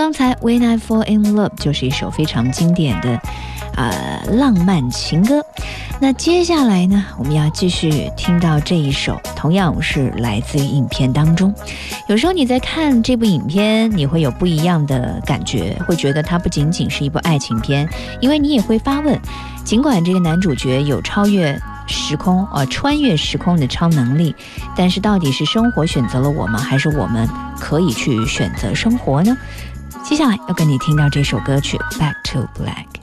刚才 When I Fall in Love 就是一首非常经典的浪漫情歌。那接下来呢，我们要继续听到这一首，同样是来自于影片当中。有时候你在看这部影片，你会有不一样的感觉，会觉得它不仅仅是一部爱情片，因为你也会发问，尽管这个男主角有穿越时空的超能力，但是到底是生活选择了我们，还是我们可以去选择生活呢？接下来要跟你听到这首歌曲 Back to Black。